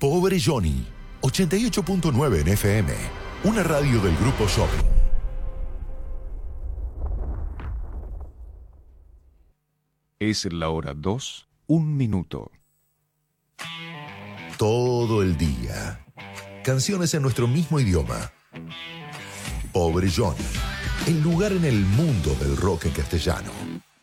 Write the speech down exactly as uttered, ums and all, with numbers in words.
Pobre Johnny, ochenta y ocho punto nueve en F M, una radio del Grupo Shopping. Es la hora dos, un minuto. Todo el día. Canciones en nuestro mismo idioma. Pobre Johnny, el lugar en el mundo del rock en castellano.